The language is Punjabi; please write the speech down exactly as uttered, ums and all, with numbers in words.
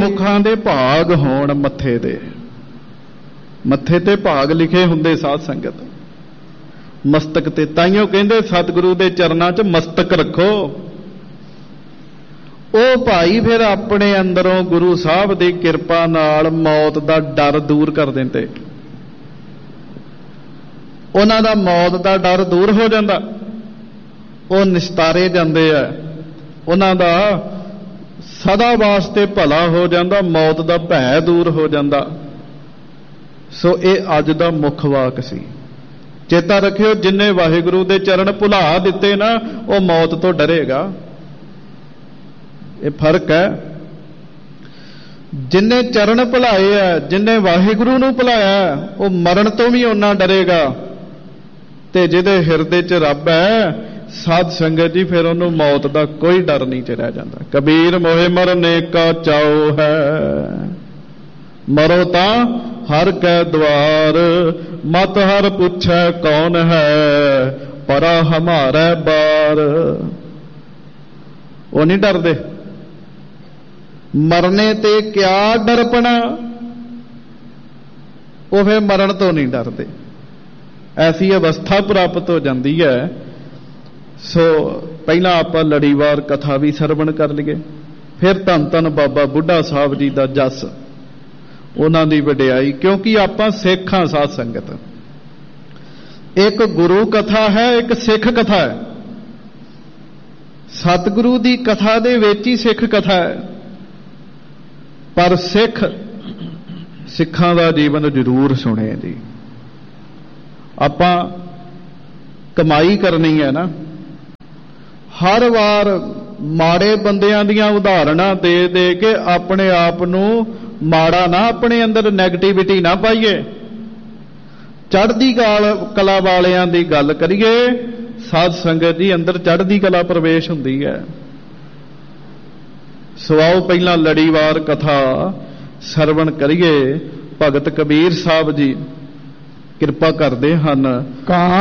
मुखां दे भाग होण मत्थे दे। मत्थे ते भाग लिखे हुंदे साध संगत, मस्तक ते। ताइयों कहंदे सतगुरु दे चरनां च मस्तक रखो। ਉਹ ਭਾਈ ਫਿਰ ਆਪਣੇ ਅੰਦਰੋਂ ਗੁਰੂ ਸਾਹਿਬ ਦੀ ਕਿਰਪਾ ਨਾਲ ਮੌਤ ਦਾ ਡਰ ਦੂਰ ਕਰ ਦਿੰਦੇ। ਉਹਨਾਂ ਦਾ ਮੌਤ ਦਾ ਡਰ ਦੂਰ ਹੋ ਜਾਂਦਾ, ਉਹ ਨਿਸਤਾਰੇ ਜਾਂਦੇ ਆ, ਉਹਨਾਂ ਦਾ ਸਦਾ ਵਾਸਤੇ ਭਲਾ ਹੋ ਜਾਂਦਾ, ਮੌਤ ਦਾ ਭੈ ਦੂਰ ਹੋ ਜਾਂਦਾ। ਸੋ ਇਹ ਅੱਜ ਦਾ ਮੁੱਖ ਵਾਕ ਸੀ। ਚੇਤਾ ਰੱਖਿਓ, ਜਿੰਨੇ ਵਾਹਿਗੁਰੂ ਦੇ ਚਰਨ ਭੁਲਾ ਦਿੱਤੇ ਨਾ, ਉਹ ਮੌਤ ਤੋਂ ਡਰੇਗਾ। ਇਹ ਫਰਕ ਹੈ। ਜਿੰਨੇ ਚਰਨ ਭੁਲਾਏ ਆ, ਜਿੰਨੇ ਵਾਹਿਗੁਰੂ ਨੂੰ ਭੁਲਾਇਆ, ਉਹ ਮਰਨ ਤੋਂ ਵੀ ਓਨਾ ਡਰੇਗਾ। ਤੇ ਜਿਹਦੇ ਹਿਰਦੇ 'ਚ ਰੱਬ ਹੈ ਸਾਧ ਸੰਗਤ ਜੀ, ਫਿਰ ਉਹਨੂੰ ਮੌਤ ਦਾ ਕੋਈ ਡਰ ਨਹੀਂ 'ਚ ਰਹਿ ਜਾਂਦਾ। ਕਬੀਰ ਮੋਹਿ ਮਰਨੇ ਕਾ ਚਾਉ ਹੈ, ਮਰੋ ਤਾਂ ਹਰ ਕੈ ਦੁਆਰ। ਮਤ ਹਰ ਪੁੱਛੈ ਕੌਣ ਹੈ, ਪਰਾ ਹਮਾਰਾ ਬਾਰ। ਉਹ ਨਹੀਂ ਡਰਦੇ। ਮਰਨੇ ਤੇ ਕਿਆ ਡਰਪਣਾ, ਉਹ ਫਿਰ ਮਰਨ ਤੋਂ ਨਹੀਂ ਡਰਦੇ। ਐਸੀ ਅਵਸਥਾ ਪ੍ਰਾਪਤ ਹੋ ਜਾਂਦੀ ਹੈ। ਸੋ ਪਹਿਲਾਂ ਆਪਾਂ ਲੜੀਵਾਰ ਕਥਾ ਵੀ ਸਰਵਣ ਕਰ ਲਈਏ, ਫਿਰ ਧੰਨ ਧੰਨ ਬਾਬਾ ਬੁੱਢਾ ਸਾਹਿਬ ਜੀ ਦਾ ਜਸ, ਉਹਨਾਂ ਦੀ ਵਡਿਆਈ। ਕਿਉਂਕਿ ਆਪਾਂ ਸਿੱਖ ਹਾਂ ਸਾਧ ਸੰਗਤ। ਇੱਕ ਗੁਰੂ ਕਥਾ ਹੈ, ਇੱਕ ਸਿੱਖ ਕਥਾ ਹੈ। ਸਤਿਗੁਰੂ ਦੀ ਕਥਾ ਦੇ ਵਿੱਚ ਹੀ ਸਿੱਖ ਕਥਾ ਹੈ। ਪਰ ਸਿੱਖ ਸਿੱਖਾਂ ਦਾ ਜੀਵਨ ਜ਼ਰੂਰ ਸੁਣੇ ਜੀ। ਆਪਾਂ ਕਮਾਈ ਕਰਨੀ ਹੈ ਨਾ, ਹਰ ਵਾਰ ਮਾੜੇ ਬੰਦਿਆਂ ਦੀਆਂ ਉਦਾਹਰਣਾਂ ਦੇ ਦੇ ਕੇ ਆਪਣੇ ਆਪ ਨੂੰ ਮਾੜਾ ਨਾ, ਆਪਣੇ ਅੰਦਰ ਨੈਗੇਟਿਵਿਟੀ ਨਾ ਪਾਈਏ। ਚੜ੍ਹਦੀ ਕਲਾ ਵਾਲਿਆਂ ਦੀ ਗੱਲ ਕਰੀਏ। ਸਾਧ ਸੰਗਤ ਜੀ, ਅੰਦਰ ਚੜ੍ਹਦੀ ਕਲਾ ਪ੍ਰਵੇਸ਼ ਹੁੰਦੀ ਹੈ। ਸਵਾਓ ਪਹਿਲਾਂ ਲੜੀਵਾਰ ਕਥਾ ਸਰਵਣ ਕਰੀਏ। ਭਗਤ ਕਬੀਰ ਸਾਹਿਬ ਜੀ ਕਿਰਪਾ ਕਰਦੇ ਹਨ।